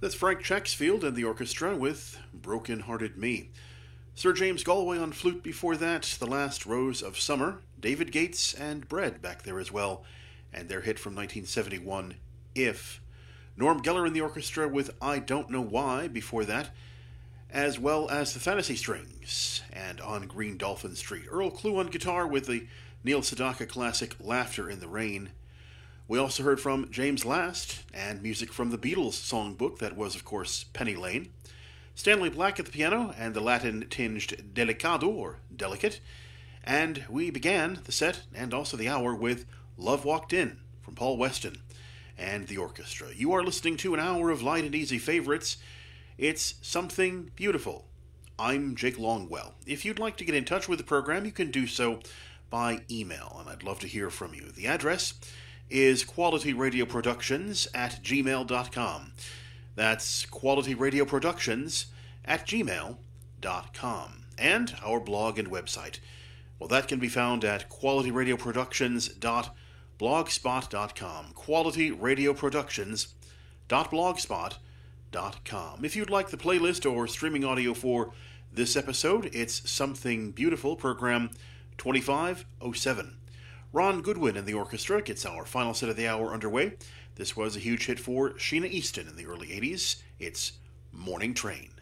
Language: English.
That's Frank Chacksfield and the orchestra with Broken Hearted Me. Sir James Galway on flute before that, The Last Rose of Summer, David Gates and Bread back there as well, and their hit from 1971, If. Norm Geller in the orchestra with I Don't Know Why before that, as well as the Fantasy Strings and On Green Dolphin Street. Earl Klugh on guitar with the Neil Sedaka classic Laughter in the Rain. We also heard from James Last and music from the Beatles songbook that was, of course, Penny Lane. Stanley Black at the piano and the Latin-tinged Delicado, or Delicate. And we began the set and also the hour with Love Walked In from Paul Weston and the orchestra. You are listening to an hour of light and easy favorites. It's Something Beautiful. I'm Jake Longwell. If you'd like to get in touch with the program, you can do so by email, and I'd love to hear from you. The address is qualityradioproductions@gmail.com. That's qualityradioproductions@gmail.com. And our blog and website. Well, that can be found at qualityradioproductions.blogspot.com. qualityradioproductions.blogspot.com. If you'd like the playlist or streaming audio for this episode, it's Something Beautiful, program 2507. Ron Goodwin and the orchestra gets our final set of the hour underway. This was a huge hit for Sheena Easton in the early 80s. It's Morning Train.